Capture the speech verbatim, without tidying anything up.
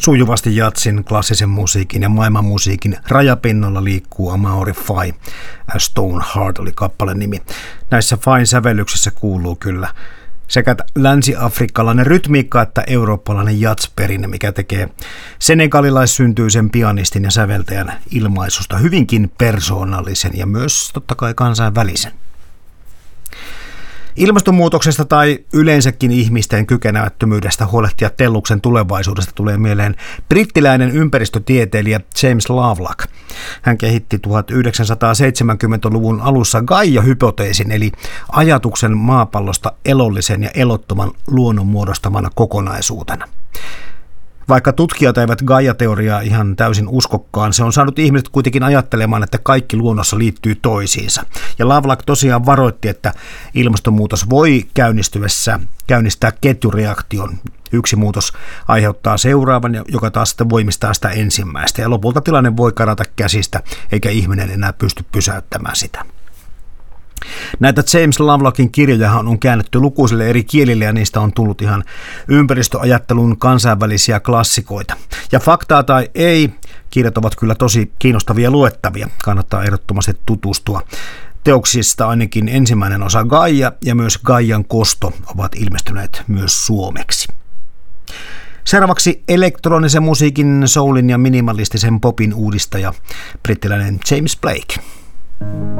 Sujuvasti jatsin, klassisen musiikin ja maailmanmusiikin rajapinnalla liikkuu Amaury Fai. A Stone Heart oli kappaleen nimi. Näissä Fain sävellyksissä kuuluu kyllä sekä länsi-afrikkalainen rytmiikka että eurooppalainen jatsperinne, mikä tekee senegalilaissyntyisen pianistin ja säveltäjän ilmaisusta hyvinkin persoonallisen ja myös totta kai kansainvälisen. Ilmastonmuutoksesta tai yleensäkin ihmisten kykenemättömyydestä huolehtia telluksen tulevaisuudesta tulee mieleen brittiläinen ympäristötieteilijä James Lovelock. Hän kehitti tuhatyhdeksänsataaseitsemänkymmentäluvun alussa Gaia-hypoteesin, eli ajatuksen maapallosta elollisen ja elottoman luonnon muodostamana kokonaisuutena. Vaikka tutkijat eivät Gaia-teoriaa ihan täysin uskokkaan, se on saanut ihmiset kuitenkin ajattelemaan, että kaikki luonnossa liittyy toisiinsa. Ja Lovelock tosiaan varoitti, että ilmastonmuutos voi käynnistyessä käynnistää ketjureaktion. Yksi muutos aiheuttaa seuraavan, joka taas sitten voimistaa sitä ensimmäistä. Ja lopulta tilanne voi karata käsistä, eikä ihminen enää pysty pysäyttämään sitä. Näitä James Lovelockin kirjojahan on käännetty lukuisille eri kielille ja niistä on tullut ihan ympäristöajattelun kansainvälisiä klassikoita. Ja faktaa tai ei, kirjat ovat kyllä tosi kiinnostavia luettavia. Kannattaa ehdottomasti tutustua. Teoksista ainakin ensimmäinen osa Gaia ja myös Gaian kosto ovat ilmestyneet myös suomeksi. Seuraavaksi elektronisen musiikin, soulin ja minimalistisen popin uudistaja, brittiläinen James Blake.